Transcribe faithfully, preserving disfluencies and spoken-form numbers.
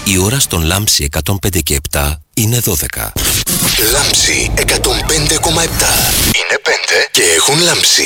Η ώρα στον Λάμψη εκατόν πέντε και επτά είναι δώδεκα. Λάμψη εκατόν πέντε κόμμα επτά. Είναι πέντε και έχουν λάμψει.